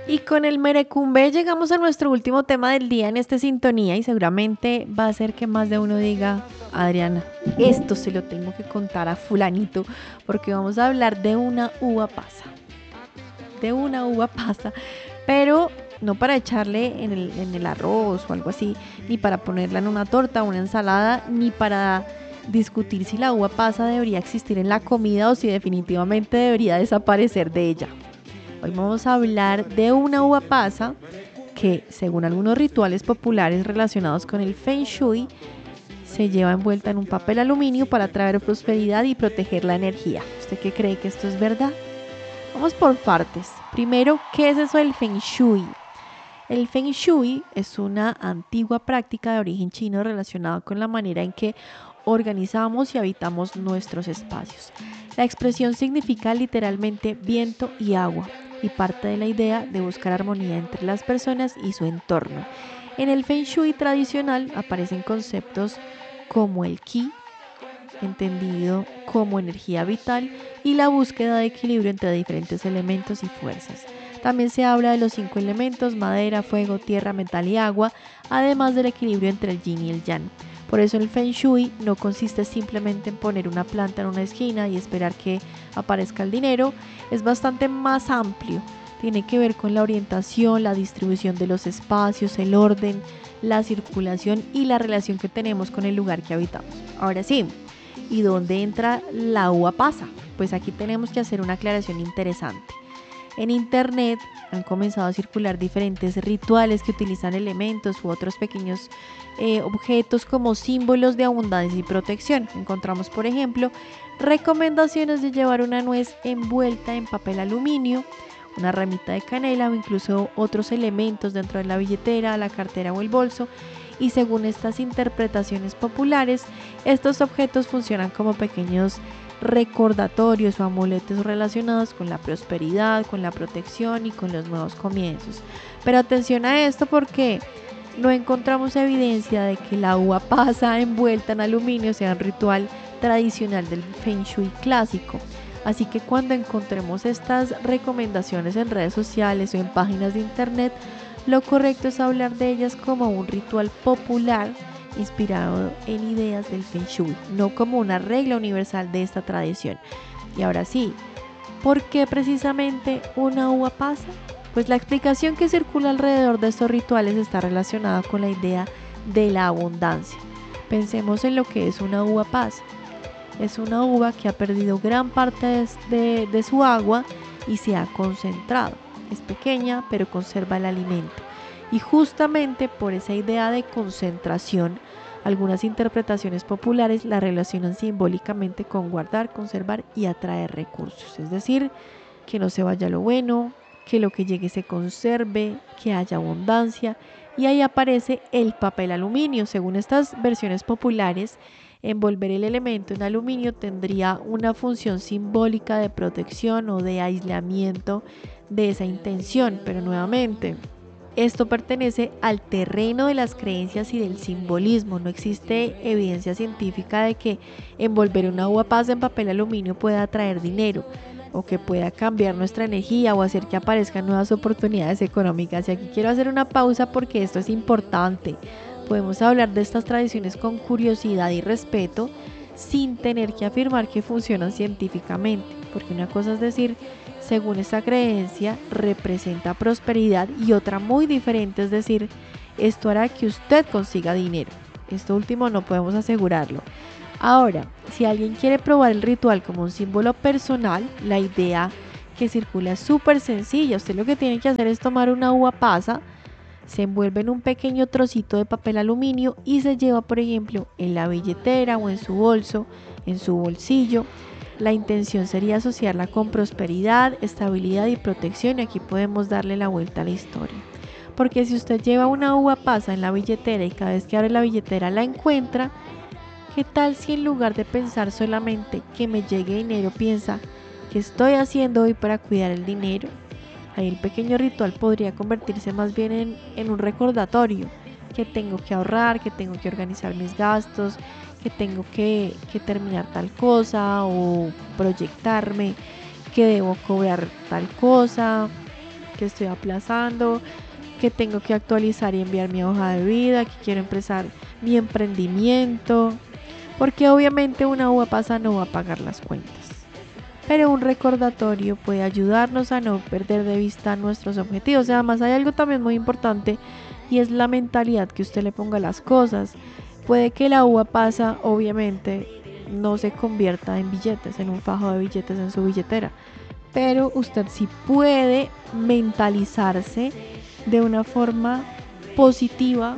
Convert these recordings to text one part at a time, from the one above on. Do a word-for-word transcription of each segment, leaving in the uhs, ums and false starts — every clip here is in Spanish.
Y con el Merecumbe llegamos a nuestro último tema del día en esta sintonía y seguramente va a ser que más de uno diga, Adriana, esto se lo tengo que contar a fulanito porque vamos a hablar de una uva pasa, de una uva pasa, pero no para echarle en el, en el arroz o algo así, ni para ponerla en una torta o una ensalada, ni para discutir si la uva pasa debería existir en la comida o si definitivamente debería desaparecer de ella. Hoy vamos a hablar de una uva pasa que, según algunos rituales populares relacionados con el Feng Shui, se lleva envuelta en un papel aluminio para traer prosperidad y proteger la energía. ¿Usted qué cree que esto es verdad? Vamos por partes. Primero, ¿qué es eso del Feng Shui? El Feng Shui es una antigua práctica de origen chino relacionada con la manera en que organizamos y habitamos nuestros espacios. La expresión significa literalmente viento y agua y parte de la idea de buscar armonía entre las personas y su entorno. En el Feng Shui tradicional aparecen conceptos como el Qi, entendido como energía vital, y la búsqueda de equilibrio entre diferentes elementos y fuerzas. También se habla de los cinco elementos: madera, fuego, tierra, metal y agua, además del equilibrio entre el yin y el yang. Por eso el Feng Shui no consiste simplemente en poner una planta en una esquina y esperar que aparezca el dinero, es bastante más amplio. Tiene que ver con la orientación, la distribución de los espacios, el orden, la circulación y la relación que tenemos con el lugar que habitamos. Ahora sí, ¿y dónde entra la uva pasa? Pues aquí tenemos que hacer una aclaración interesante. En internet han comenzado a circular diferentes rituales que utilizan elementos u otros pequeños eh, objetos como símbolos de abundancia y protección. Encontramos, por ejemplo, recomendaciones de llevar una nuez envuelta en papel aluminio, una ramita de canela o incluso otros elementos dentro de la billetera, la cartera o el bolso. Y según estas interpretaciones populares, estos objetos funcionan como pequeños recordatorios o amuletos relacionados con la prosperidad, con la protección y con los nuevos comienzos. Pero atención a esto porque no encontramos evidencia de que la uva pasa envuelta en aluminio sea un ritual tradicional del Feng Shui clásico. Así que cuando encontremos estas recomendaciones en redes sociales o en páginas de internet, lo correcto es hablar de ellas como un ritual popular inspirado en ideas del Feng Shui, no como una regla universal de esta tradición. Y ahora sí, ¿por qué precisamente una uva pasa? Pues la explicación que circula alrededor de estos rituales está relacionada con la idea de la abundancia. Pensemos en lo que es una uva pasa. Es una uva que ha perdido gran parte de, de, de su agua y se ha concentrado. Es pequeña, pero conserva el alimento. Y justamente por esa idea de concentración, algunas interpretaciones populares la relacionan simbólicamente con guardar, conservar y atraer recursos. Es decir, que no se vaya lo bueno, que lo que llegue se conserve, que haya abundancia. Y ahí aparece el papel aluminio. Según estas versiones populares, envolver el elemento en aluminio tendría una función simbólica de protección o de aislamiento de esa intención, pero nuevamente, esto pertenece al terreno de las creencias y del simbolismo. No existe evidencia científica de que envolver una uva pasa en papel aluminio pueda atraer dinero o que pueda cambiar nuestra energía o hacer que aparezcan nuevas oportunidades económicas. Y aquí quiero hacer una pausa porque esto es importante. Podemos hablar de estas tradiciones con curiosidad y respeto sin tener que afirmar que funcionan científicamente, porque una cosa es decir, según esta creencia, representa prosperidad, y otra muy diferente es decir, esto hará que usted consiga dinero. Esto último no podemos asegurarlo. Ahora, si alguien quiere probar el ritual como un símbolo personal, la idea que circula es súper sencilla. Usted lo que tiene que hacer es tomar una uva pasa, se envuelve en un pequeño trocito de papel aluminio y se lleva, por ejemplo, en la billetera o en su bolso, en su bolsillo. La intención sería asociarla con prosperidad, estabilidad y protección, y aquí podemos darle la vuelta a la historia. Porque si usted lleva una uva pasa en la billetera y cada vez que abre la billetera la encuentra, ¿qué tal si en lugar de pensar solamente que me llegue dinero, piensa qué estoy haciendo hoy para cuidar el dinero? Ahí el pequeño ritual podría convertirse más bien en, en un recordatorio, que tengo que ahorrar, que tengo que organizar mis gastos, que tengo que, que terminar tal cosa o proyectarme, que debo cobrar tal cosa. que estoy aplazando, que tengo que actualizar y enviar mi hoja de vida, que quiero empezar mi emprendimiento, porque obviamente una uva pasa no va a pagar las cuentas, pero un recordatorio puede ayudarnos a no perder de vista nuestros objetivos. Además hay algo también muy importante y es la mentalidad que usted le ponga a las cosas. Puede que la uva pasa obviamente no se convierta en billetes, en un fajo de billetes en su billetera, pero usted sí puede mentalizarse de una forma positiva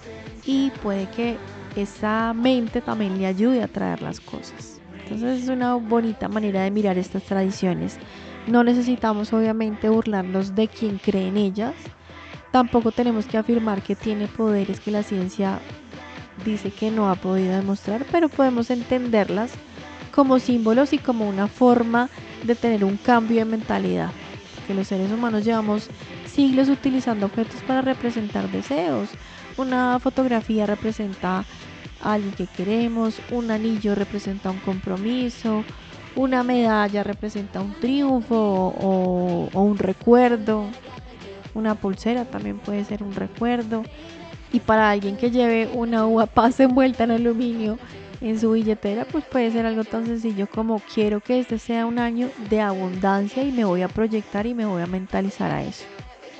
y puede que esa mente también le ayude a traer las cosas. Entonces es una bonita manera de mirar estas tradiciones. No necesitamos obviamente burlarnos de quien cree en ellas. Tampoco tenemos que afirmar que tiene poderes que la ciencia dice que no ha podido demostrar, pero podemos entenderlas como símbolos y como una forma de tener un cambio de mentalidad. Que los seres humanos llevamos siglos utilizando objetos para representar deseos. Una fotografía representa a alguien que queremos, un anillo representa un compromiso, una medalla representa un triunfo o, o un recuerdo, una pulsera también puede ser un recuerdo. Y para alguien que lleve una uva pasa envuelta en aluminio en su billetera, pues puede ser algo tan sencillo como quiero que este sea un año de abundancia y me voy a proyectar y me voy a mentalizar a eso.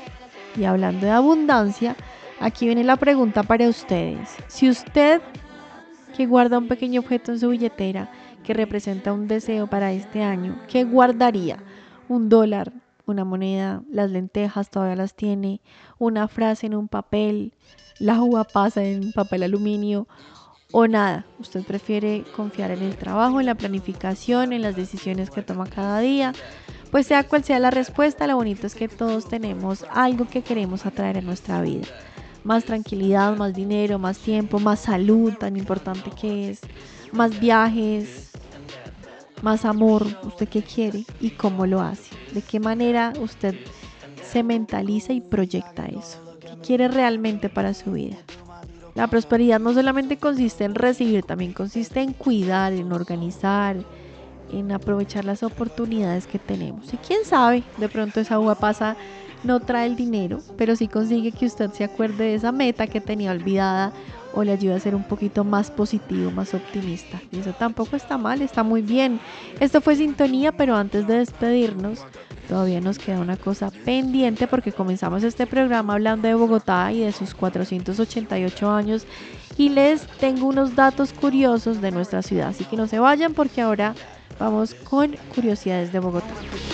Y hablando de abundancia, aquí viene la pregunta para ustedes. Si usted que guarda un pequeño objeto en su billetera que representa un deseo para este año, ¿qué guardaría? ¿Un dólar? ¿Una moneda? ¿Las lentejas todavía las tiene? ¿Una frase en un papel? ¿La uva pasa en papel aluminio? ¿O nada? ¿Usted prefiere confiar en el trabajo, en la planificación, en las decisiones que toma cada día? Pues sea cual sea la respuesta, lo bonito es que todos tenemos algo que queremos atraer en nuestra vida. Más tranquilidad, más dinero, más tiempo, más salud, tan importante que es, más viajes, más amor. ¿Usted qué quiere y cómo lo hace? ¿De qué manera usted se mentaliza y proyecta eso? ¿Qué quiere realmente para su vida? La prosperidad no solamente consiste en recibir, también consiste en cuidar, en organizar, en aprovechar las oportunidades que tenemos. Y quién sabe, de pronto esa uva pasa no trae el dinero, pero sí consigue que usted se acuerde de esa meta que tenía olvidada o le ayuda a ser un poquito más positivo, más optimista. Y eso tampoco está mal, está muy bien. Esto fue Sintonía, pero antes de despedirnos, todavía nos queda una cosa pendiente porque comenzamos este programa hablando de Bogotá y de sus cuatrocientos ochenta y ocho años y les tengo unos datos curiosos de nuestra ciudad, así que no se vayan porque ahora vamos con curiosidades de Bogotá.